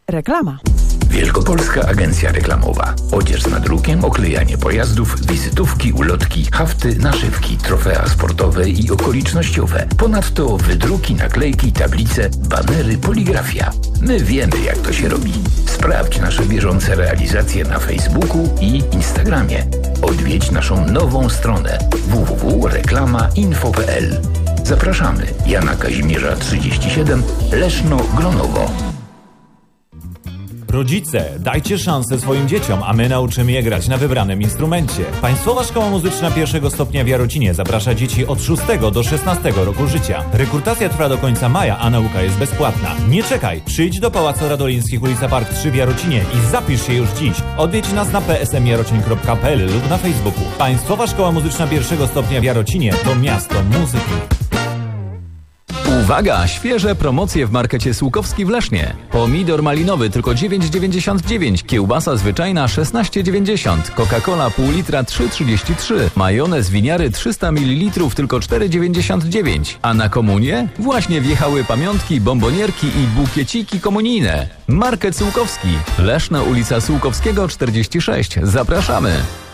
Reklama. Wielkopolska Agencja Reklamowa. Odzież z nadrukiem, oklejanie pojazdów, wizytówki, ulotki, hafty, naszywki, trofea sportowe i okolicznościowe. Ponadto wydruki, naklejki, tablice, banery, poligrafia. My wiemy, jak to się robi. Sprawdź nasze bieżące realizacje na Facebooku i Instagramie. Odwiedź naszą nową stronę www.reklamainfo.pl. Zapraszamy. Jana Kazimierza 37, Leszno, Gronowo. Rodzice, dajcie szansę swoim dzieciom, a my nauczymy je grać na wybranym instrumencie. Państwowa Szkoła Muzyczna pierwszego stopnia w Jarocinie zaprasza dzieci od 6 do 16 roku życia. Rekrutacja trwa do końca maja, a nauka jest bezpłatna. Nie czekaj, przyjdź do Pałacu Radolińskich, ulica Park 3 w Jarocinie i zapisz się już dziś. Odwiedź nas na psmjarocin.pl lub na Facebooku. Państwowa Szkoła Muzyczna pierwszego stopnia w Jarocinie to miasto muzyki. Uwaga! Świeże promocje w markecie Sułkowski w Lesznie. Pomidor malinowy tylko 9,99, kiełbasa zwyczajna 16,90, Coca-Cola pół litra 3,33, majonez winiary 300 ml tylko 4,99. A na komunię? Właśnie wjechały pamiątki, bombonierki i bukieciki komunijne. Market Sułkowski. Leszno, ulica Sułkowskiego 46. Zapraszamy!